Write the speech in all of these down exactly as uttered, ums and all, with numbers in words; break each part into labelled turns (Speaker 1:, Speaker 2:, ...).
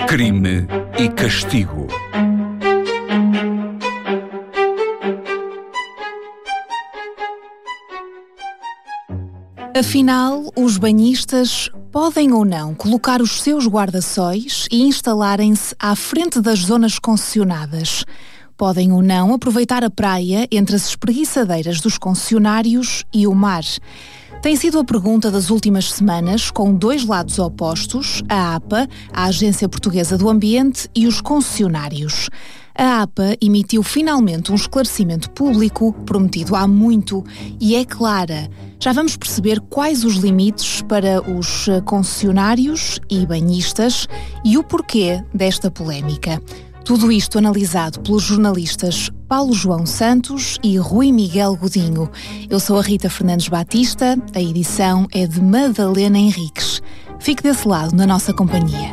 Speaker 1: Crime e Castigo.
Speaker 2: Afinal, os banhistas podem ou não colocar os seus guarda-sóis e instalarem-se à frente das zonas concessionadas? Podem ou não aproveitar a praia entre as espreguiçadeiras dos concessionários e o mar? Tem sido a pergunta das últimas semanas, com dois lados opostos, a APA, a Agência Portuguesa do Ambiente, e os concessionários. A APA emitiu finalmente um esclarecimento público, prometido há muito, e é clara. Já vamos perceber quais os limites para os concessionários e banhistas e o porquê desta polémica. Tudo isto analisado pelos jornalistas Paulo João Santos e Rui Miguel Godinho. Eu sou a Rita Fernandes Batista, a edição é de Madalena Henriques. Fique desse lado na nossa companhia.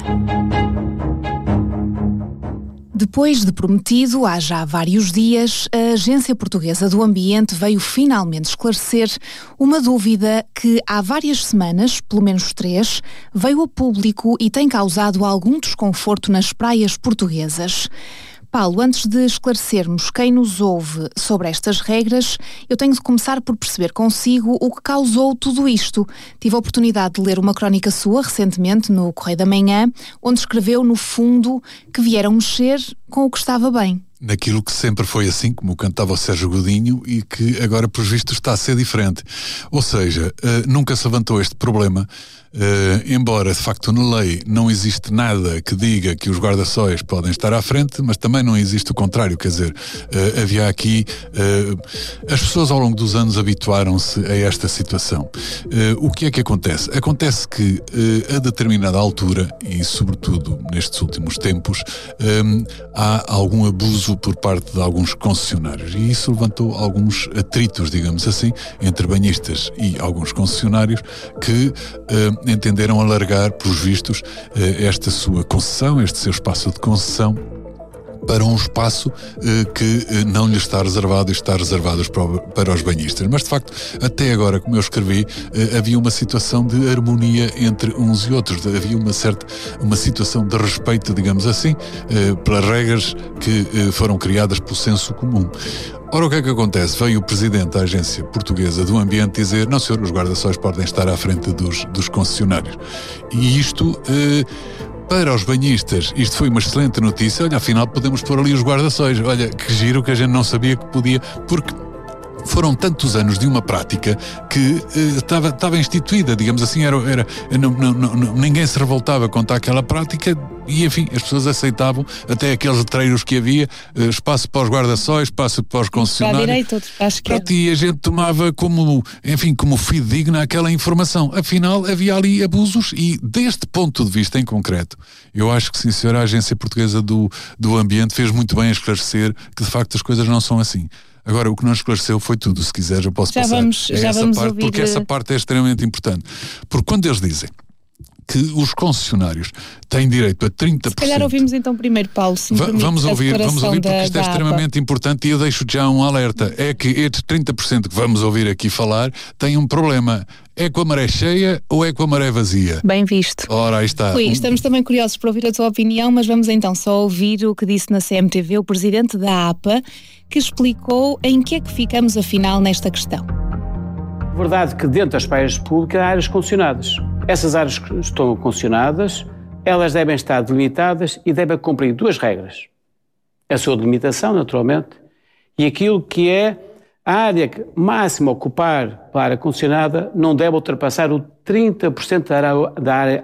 Speaker 2: Depois de prometido, há já vários dias, a Agência Portuguesa do Ambiente veio finalmente esclarecer uma dúvida que há várias semanas, pelo menos três, veio a público e tem causado algum desconforto nas praias portuguesas. Paulo, antes de esclarecermos quem nos ouve sobre estas regras, eu tenho de começar por perceber consigo o que causou tudo isto. Tive a oportunidade de ler uma crónica sua recentemente no Correio da Manhã, onde escreveu, no fundo, que vieram mexer com o que estava bem.
Speaker 3: Naquilo que sempre foi assim, como cantava o Sérgio Godinho, e que agora, por vistos, está a ser diferente. Ou seja, uh, nunca se levantou este problema, uh, embora, de facto, na lei não existe nada que diga que os guarda-sóis podem estar à frente, mas também não existe o contrário, quer dizer, uh, havia aqui... Uh, as pessoas ao longo dos anos habituaram-se a esta situação. Uh, o que é que acontece? Acontece que, uh, a determinada altura, e sobretudo nestes últimos tempos, um, há algum abuso por parte de alguns concessionários, e isso levantou alguns atritos, digamos assim, entre banhistas e alguns concessionários que uh, entenderam alargar, pelos vistos, uh, esta sua concessão, este seu espaço de concessão, para um espaço eh, que eh, não lhe está reservado e está reservado para, para os banhistas. Mas, de facto, até agora, como eu escrevi, eh, havia uma situação de harmonia entre uns e outros. Havia uma certa, uma situação de respeito, digamos assim, eh, pelas regras que eh, foram criadas pelo senso comum. Ora, o que é que acontece? Veio o Presidente da Agência Portuguesa do Ambiente dizer: não, senhor, os guarda-sóis podem estar à frente dos, dos concessionários. E isto... Eh, Para os banhistas, isto foi uma excelente notícia. Olha, afinal podemos pôr ali os guarda-sóis. Olha, que giro, que a gente não sabia que podia, porque foram tantos anos de uma prática que eh, estava, estava instituída, digamos assim, era, era, não, não, não, ninguém se revoltava contra aquela prática e, enfim, as pessoas aceitavam, até aqueles letreiros que havia, eh, espaço para os guarda-sóis, espaço para os concessionários. Para a direita, para a esquerda. E a gente tomava como, enfim, como fidedigna aquela informação. Afinal, havia ali abusos e, deste ponto de vista em concreto, eu acho que, sim, senhora, a Agência Portuguesa do, do Ambiente fez muito bem a esclarecer que, de facto, as coisas não são assim. Agora, o que não esclareceu foi tudo. Se quiser, eu posso
Speaker 2: já
Speaker 3: passar
Speaker 2: vamos,
Speaker 3: a
Speaker 2: já
Speaker 3: essa
Speaker 2: vamos
Speaker 3: parte,
Speaker 2: ouvir...
Speaker 3: porque essa parte é extremamente importante. Porque quando eles dizem que os concessionários têm direito a trinta por cento...
Speaker 2: Se calhar ouvimos então primeiro, Paulo, se me
Speaker 3: Va-
Speaker 2: permite,
Speaker 3: vamos ouvir, vamos ouvir porque
Speaker 2: da,
Speaker 3: isto é extremamente importante, e eu deixo já um alerta. É que estes trinta por cento que vamos ouvir aqui falar têm um problema. É com a maré cheia ou é com a maré vazia?
Speaker 2: Bem visto.
Speaker 3: Ora, aí está.
Speaker 2: Rui, estamos também curiosos por ouvir a tua opinião, mas vamos então só ouvir o que disse na C M T V o Presidente da APA, que explicou em que é que ficamos afinal nesta questão.
Speaker 4: Verdade que dentro das praias públicas há áreas concessionadas. Essas áreas que estão concessionadas, elas devem estar delimitadas e devem cumprir duas regras. A sua delimitação, naturalmente, e aquilo que é a área máxima a ocupar para a área concessionada não deve ultrapassar o trinta por cento da área, da área